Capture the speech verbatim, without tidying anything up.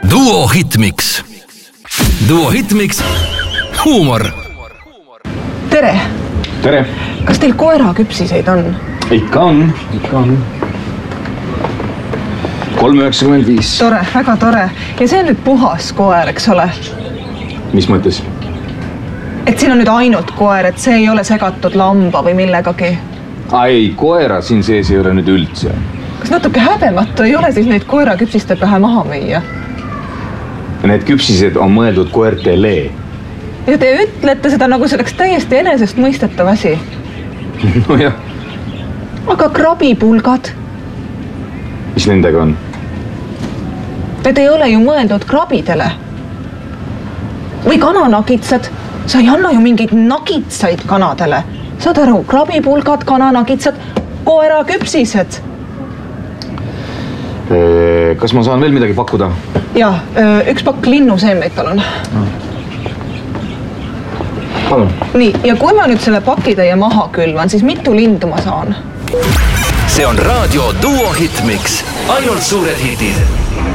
Duo Hitmix. Duo Hitmix. Huumor. Tere! Tere! Kas teil koera küpsiseid on? Ikka on, ikka on. kolm üheksakümmend viis. Tore, väga tore. Ja see on nüüd puhas koer, eks ole? Mis mõttes? Et siin on nüüd ainult koer, et see ei ole segatud lamba või millegagi. Ai, koera siin sees ei ole nüüd üldse. Kas natuke häbematu ei ole siis neid koera küpsiste pähe maha müüa? Need küpsised on mõeldud koertele. Ja te ütlete seda nagu selleks täiesti enesest mõistetav asi. No jah. Aga krabipulgad? Mis nendega on? Need ei ole ju mõeldud krabidele. Või kananagitsad. Sa ei anna ju mingeid nagitsaid kanadele. Saad aru, krabipulgad, kananagitsad, koera küpsised. Kas ma saan veel midagi pakkuda? Jah, üks pakk linnuseemneid palun. Palun. Nii, ja kui ma nüüd selle pakitäie maha külvan, siis mitu lindu ma saan? See on raadio Duo Hitmix. Ainult suured hitid.